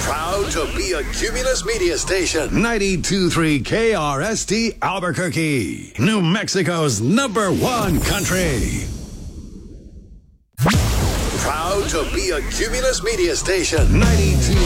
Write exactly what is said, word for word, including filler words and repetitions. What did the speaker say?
Proud to be a Cumulus Media Station. ninety-two point three K R S T Albuquerque, New Mexico's number one country. Proud to be a Cumulus Media Station. ninety-two